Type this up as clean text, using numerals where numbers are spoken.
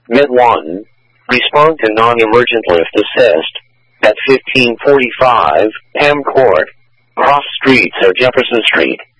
Med 1, respond to non-emergent lift assist at 1545 Ham Court, cross streets of Jefferson Street.